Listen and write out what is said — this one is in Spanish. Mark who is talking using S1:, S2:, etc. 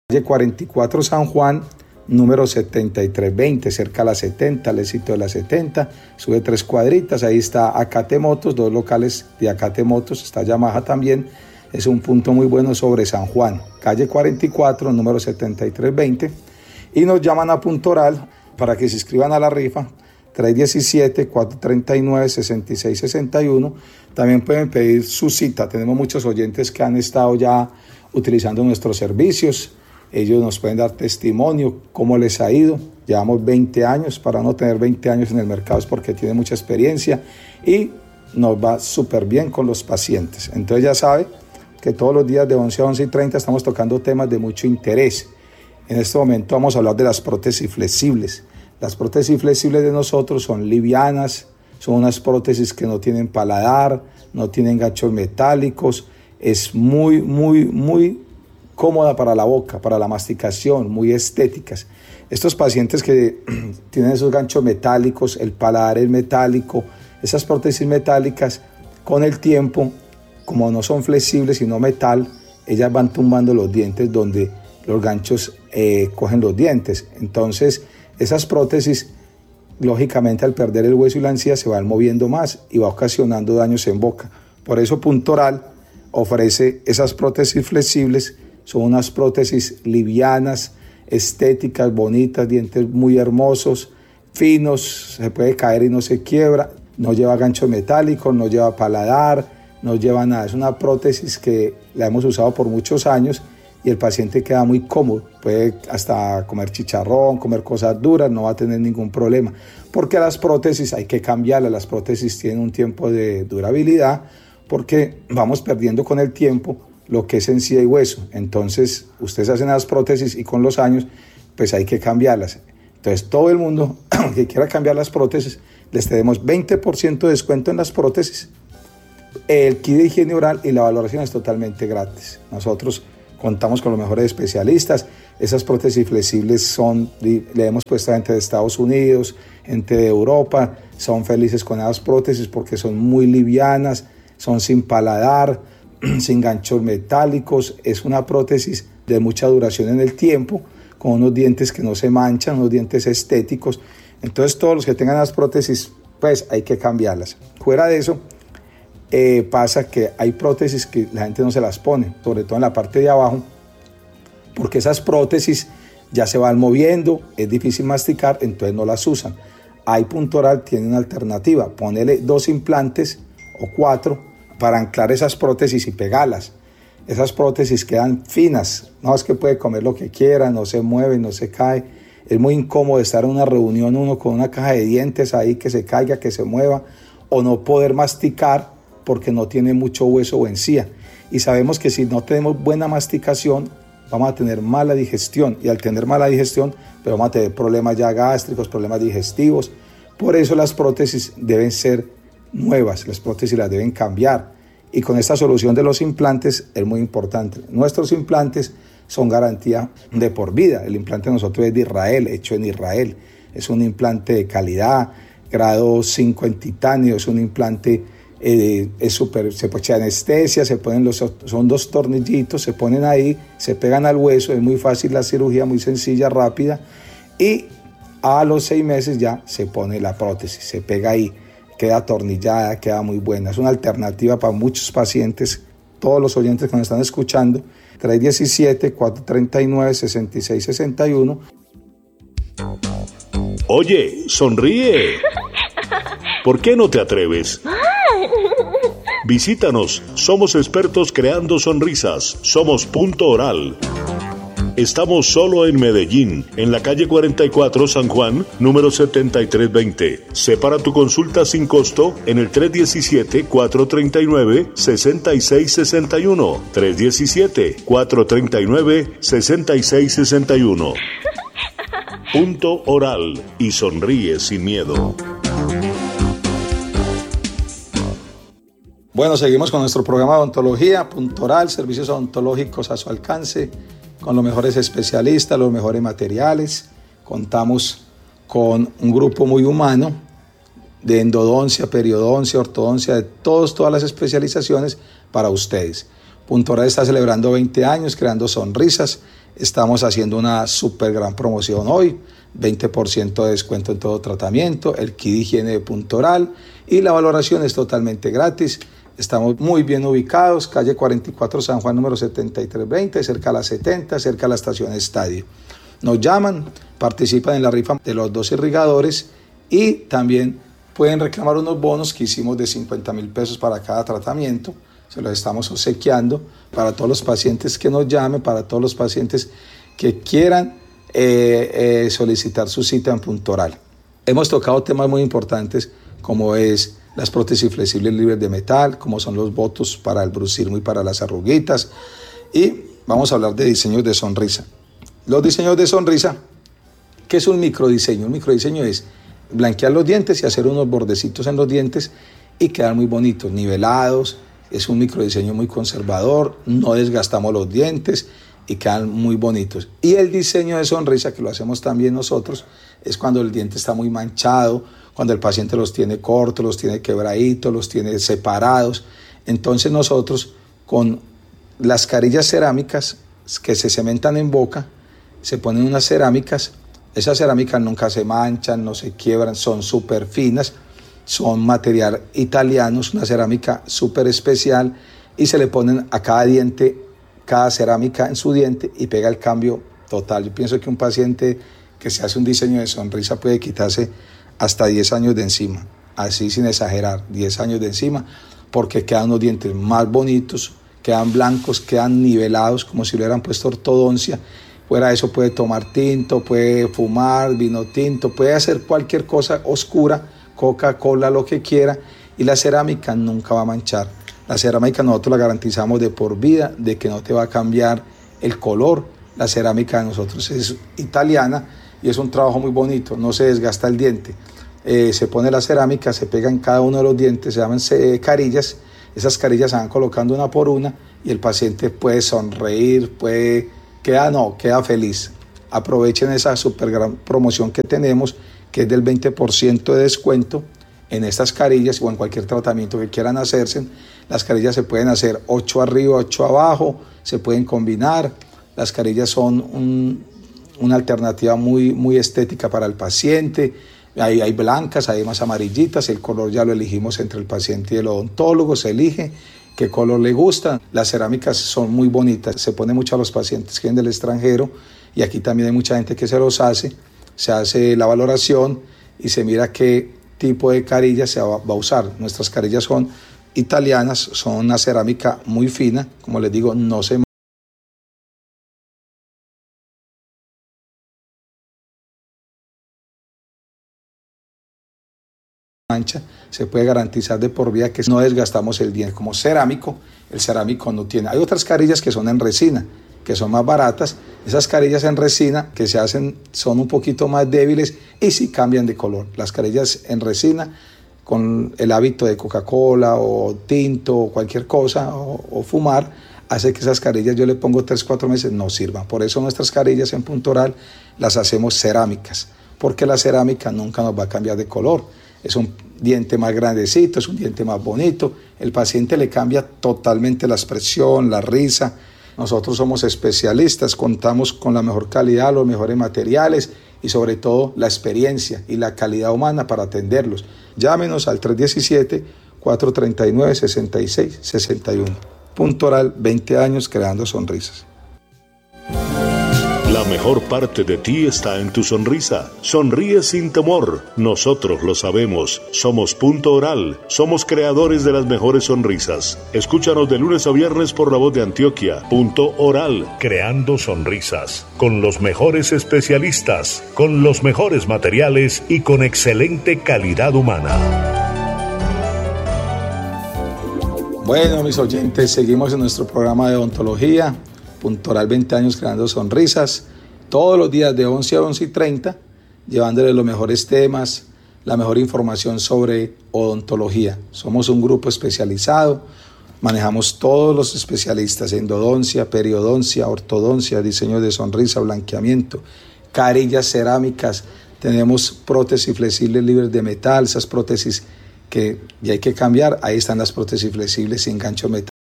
S1: calle 44 San Juan, número 7320, cerca a la 70, al éxito de la 70, sube 3 cuadritas, ahí está Acate Motos, 2 locales de Acate Motos, está Yamaha también, es un punto muy bueno sobre San Juan, calle 44, número 7320, y nos llaman a Punto Oral para que se inscriban a la rifa, 317-439-6661, también pueden pedir su cita, tenemos muchos oyentes que han estado ya utilizando nuestros servicios. Ellos nos pueden dar testimonio, cómo les ha ido. Llevamos 20 años, para no tener 20 años en el mercado es porque tiene mucha experiencia y nos va súper bien con los pacientes. Entonces ya sabe que todos los días de 11 a 11:30 estamos tocando temas de mucho interés. En este momento vamos a hablar de las prótesis flexibles. Las prótesis flexibles de nosotros son livianas, son unas prótesis que no tienen paladar, no tienen ganchos metálicos, es muy cómoda para la boca, para la masticación, muy estéticas. Estos pacientes que tienen esos ganchos metálicos, el paladar es metálico, esas prótesis metálicas, con el tiempo, como no son flexibles sino metal, ellas van tumbando los dientes donde los ganchos cogen los dientes. Entonces, esas prótesis, lógicamente, al perder el hueso y la encía, se van moviendo más y va ocasionando daños en boca. Por eso, Punto Oral ofrece esas prótesis flexibles. Son unas prótesis livianas, estéticas, bonitas, dientes muy hermosos, finos, se puede caer y no se quiebra, no lleva gancho metálico, no lleva paladar, no lleva nada. Es una prótesis que la hemos usado por muchos años y el paciente queda muy cómodo. Puede hasta comer chicharrón, comer cosas duras, no va a tener ningún problema. Porque las prótesis hay que cambiarlas, las prótesis tienen un tiempo de durabilidad porque vamos perdiendo con el tiempo lo que es encía y hueso. Entonces, ustedes hacen las prótesis y con los años, pues hay que cambiarlas. Entonces, todo el mundo que quiera cambiar las prótesis, les tenemos 20% de descuento en las prótesis. El kit de higiene oral y la valoración es totalmente gratis. Nosotros contamos con los mejores especialistas. Esas prótesis flexibles le hemos puesto a gente de Estados Unidos, gente de Europa, son felices con esas prótesis porque son muy livianas, son sin paladar, sin ganchos metálicos, es una prótesis de mucha duración en el tiempo, con unos dientes que no se manchan, unos dientes estéticos. Entonces todos los que tengan las prótesis, pues hay que cambiarlas. Fuera de eso, pasa que hay prótesis que la gente no se las pone, sobre todo en la parte de abajo, porque esas prótesis ya se van moviendo, es difícil masticar, entonces no las usan. Hay Punto Oral, tiene una alternativa, ponele 2 implantes o 4 para anclar esas prótesis y pegarlas. Esas prótesis quedan finas, no es que puede comer lo que quiera, no se mueve, no se cae. Es muy incómodo estar en una reunión uno con una caja de dientes ahí que se caiga, que se mueva, o no poder masticar porque no tiene mucho hueso o encía. Y sabemos que si no tenemos buena masticación, vamos a tener mala digestión, y al tener mala digestión, pues vamos a tener problemas ya gástricos, problemas digestivos. Por eso las prótesis deben ser nuevas, las prótesis las deben cambiar, y con esta solución de los implantes es muy importante. Nuestros implantes son garantía de por vida. El implante de nosotros es de Israel, hecho en Israel, es un implante de calidad, grado 5 en titanio, es un implante es súper, se pone anestesia, son 2 tornillitos, se ponen ahí, se pegan al hueso, es muy fácil la cirugía, muy sencilla, rápida, y a los 6 meses ya se pone la prótesis, se pega ahí, queda atornillada, queda muy buena. Es una alternativa para muchos pacientes, todos los oyentes que nos están escuchando. 317-439-6661.
S2: Oye, sonríe. ¿Por qué no te atreves? Visítanos, somos expertos creando sonrisas. Somos Punto Oral. Estamos solo en Medellín, en la calle 44 San Juan, número 7320. Separa tu consulta sin costo en el 317-439-6661. 317-439-6661. Punto Oral, y sonríe sin miedo.
S1: Bueno, seguimos con nuestro programa de odontología, Punto Oral, servicios odontológicos a su alcance, con los mejores especialistas, los mejores materiales. Contamos con un grupo muy humano de endodoncia, periodoncia, ortodoncia, de todas las especializaciones para ustedes. Punto Oral está celebrando 20 años creando sonrisas. Estamos haciendo una súper gran promoción hoy, 20% de descuento en todo tratamiento, el kit de higiene de Punto Oral y la valoración es totalmente gratis. Estamos muy bien ubicados, calle 44 San Juan número 7320, cerca a la 70, cerca a la estación Estadio. Nos llaman, participan en la rifa de los 2 irrigadores y también pueden reclamar unos bonos que hicimos de 50.000 pesos para cada tratamiento. Se los estamos obsequiando para todos los pacientes que nos llamen, para todos los pacientes que quieran solicitar su cita en Punto Oral. Hemos tocado temas muy importantes como es las prótesis flexibles libres de metal, como son los botox para el bruxismo y para las arruguitas. Y vamos a hablar de diseños de sonrisa. Los diseños de sonrisa, ¿qué es un microdiseño? Un microdiseño es blanquear los dientes y hacer unos bordecitos en los dientes y quedar muy bonitos, nivelados. Es un microdiseño muy conservador, no desgastamos los dientes y quedan muy bonitos. Y el diseño de sonrisa, que lo hacemos también nosotros, es cuando el diente está muy manchado, cuando el paciente los tiene cortos, los tiene quebraditos, los tiene separados. Entonces nosotros con las carillas cerámicas que se cementan en boca, se ponen unas cerámicas, esas cerámicas nunca se manchan, no se quiebran, son súper finas, son material italiano, es una cerámica súper especial y se le ponen a cada diente, cada cerámica en su diente y pega el cambio total. Yo pienso que un paciente que se hace un diseño de sonrisa puede quitarse hasta 10 años de encima, así sin exagerar, 10 años de encima, porque quedan unos dientes más bonitos, quedan blancos, quedan nivelados como si le hubieran puesto ortodoncia. Fuera de eso puede tomar tinto, puede fumar vino tinto, puede hacer cualquier cosa oscura, Coca-Cola, lo que quiera, y la cerámica nunca va a manchar. La cerámica nosotros la garantizamos de por vida, de que no te va a cambiar el color. La cerámica de nosotros es italiana y es un trabajo muy bonito, no se desgasta el diente. Se pone la cerámica, se pega en cada uno de los dientes, se llaman carillas. Esas carillas se van colocando una por una y el paciente puede sonreír, queda feliz. Aprovechen esa super gran promoción que tenemos, que es del 20% de descuento en estas carillas o en cualquier tratamiento que quieran hacerse. Las carillas se pueden hacer 8 arriba, 8 abajo, se pueden combinar. Las carillas son una alternativa muy, muy estética para el paciente. Hay blancas, hay más amarillitas, el color ya lo elegimos entre el paciente y el odontólogo, se elige qué color le gusta. Las cerámicas son muy bonitas, se pone mucho a los pacientes que vienen del extranjero y aquí también hay mucha gente que se los hace, se hace la valoración y se mira qué tipo de carilla se va a usar. Nuestras carillas son italianas, son una cerámica muy fina, como les digo, no se mancha, se puede garantizar de por vida que no desgastamos el diente. Como cerámico, el cerámico no tiene. Hay otras carillas que son en resina, que son más baratas. Esas carillas en resina que se hacen son un poquito más débiles y sí cambian de color. Las carillas en resina, con el hábito de Coca-Cola o tinto o cualquier cosa o fumar, hace que esas carillas, yo le pongo 3-4 meses, no sirvan. Por eso nuestras carillas en Punto Oral las hacemos cerámicas, porque la cerámica nunca nos va a cambiar de color. Es un diente más grandecito, es un diente más bonito. El paciente le cambia totalmente la expresión, la risa. Nosotros somos especialistas, contamos con la mejor calidad, los mejores materiales y sobre todo la experiencia y la calidad humana para atenderlos. Llámenos al 317-439-6661. Punto Oral, 20 años creando sonrisas.
S2: La mejor parte de ti está en tu sonrisa. Sonríe sin temor. Nosotros lo sabemos. Somos Punto Oral. Somos creadores de las mejores sonrisas. Escúchanos de lunes a viernes por La Voz de Antioquia. Punto Oral. Creando sonrisas. Con los mejores especialistas. Con los mejores materiales y con excelente calidad humana.
S1: Bueno, mis oyentes, seguimos en nuestro programa de odontología. Punto Oral, 20 años creando sonrisas, todos los días de 11 a 11:30, llevándoles los mejores temas, la mejor información sobre odontología. Somos un grupo especializado, manejamos todos los especialistas: endodoncia, periodoncia, ortodoncia, diseño de sonrisa, blanqueamiento, carillas cerámicas, tenemos prótesis flexibles libres de metal, esas prótesis que ya hay que cambiar, ahí están las prótesis flexibles sin gancho metal.